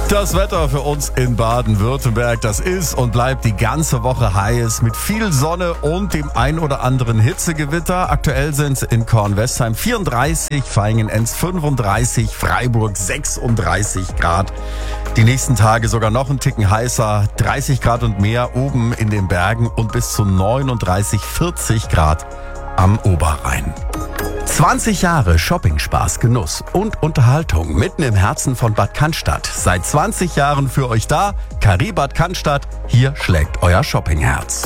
Das Wetter für uns in Baden-Württemberg, das ist und bleibt die ganze Woche heiß mit viel Sonne und dem ein oder anderen Hitzegewitter. Aktuell sind es in Kornwestheim 34, Vaihingen-Enz 35, Freiburg 36 Grad. Die nächsten Tage sogar noch einen Ticken heißer, 30 Grad und mehr oben in den Bergen und bis zu 39, 40 Grad am Oberrhein. 20 Jahre Shopping-Spaß, Genuss und Unterhaltung mitten im Herzen von Bad Cannstatt. Seit 20 Jahren für euch da. Carré Bad Cannstatt, hier schlägt euer Shoppingherz.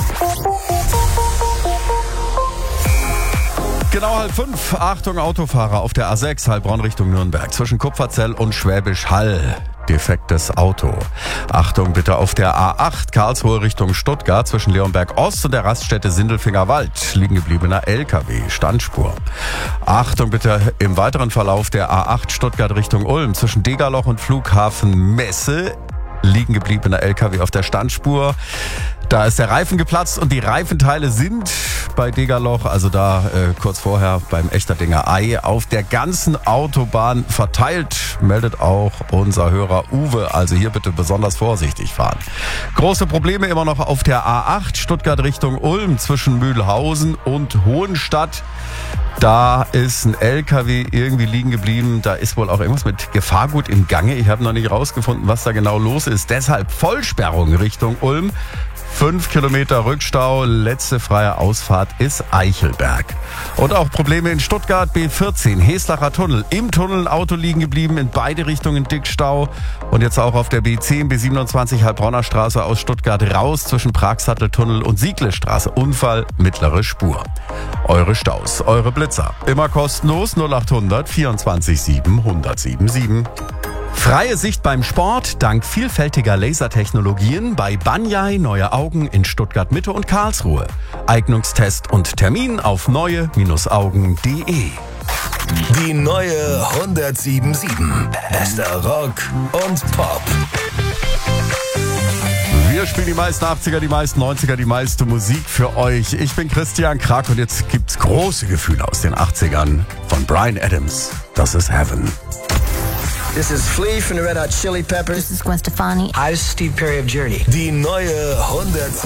Genau 4:30. Achtung, Autofahrer auf der A6 Heilbronn Richtung Nürnberg zwischen Kupferzell und Schwäbisch Hall. Defektes Auto. Achtung bitte auf der A8 Karlsruhe Richtung Stuttgart zwischen Leonberg Ost und der Raststätte Sindelfinger Wald. Liegen gebliebener LKW, Standspur. Achtung bitte im weiteren Verlauf der A8 Stuttgart Richtung Ulm zwischen Degerloch und Flughafen Messe. Liegen gebliebener LKW auf der Standspur. Da ist der Reifen geplatzt und die Reifenteile sind bei Degerloch, also da kurz vorher beim Echterdinger Ei, auf der ganzen Autobahn verteilt, meldet auch unser Hörer Uwe. Also hier bitte besonders vorsichtig fahren. Große Probleme immer noch auf der A8 Stuttgart Richtung Ulm zwischen Mühlhausen und Hohenstadt. Da ist ein LKW irgendwie liegen geblieben. Da ist wohl auch irgendwas mit Gefahrgut im Gange. Ich habe noch nicht rausgefunden, was da genau los ist. Deshalb Vollsperrung Richtung Ulm. 5 Kilometer Rückstau, letzte freie Ausfahrt ist Eichelberg. Und auch Probleme in Stuttgart, B14, Heslacher Tunnel. Im Tunnel ein Auto liegen geblieben, in beide Richtungen Dickstau. Und jetzt auch auf der B10, B27 Heilbronner Straße aus Stuttgart raus zwischen Pragsatteltunnel und Sieglestraße. Unfall, mittlere Spur. Eure Staus, eure Blitzer. Immer kostenlos 0800 24 7 1077. Freie Sicht beim Sport dank vielfältiger Lasertechnologien bei Banyai Neue Augen in Stuttgart Mitte und Karlsruhe. Eignungstest und Termin auf neue-augen.de. Die neue 107.7. Bester Rock und Pop. Wir spielen die meisten 80er, die meisten 90er, die meiste Musik für euch. Ich bin Christian Krack und jetzt gibt's große Gefühle aus den 80ern von Bryan Adams. Das ist Heaven. This is Flea from the Red Hot Chili Peppers. This is Gwen Stefani. Hi, this is Steve Perry of Journey. Die neue 107.